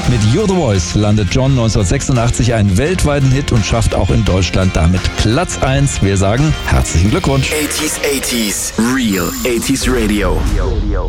Mit You're the Voice landet John 1986 einen weltweiten Hit und schafft auch in Deutschland damit Platz 1. Wir sagen herzlichen Glückwunsch. 80s, Real 80s Radio.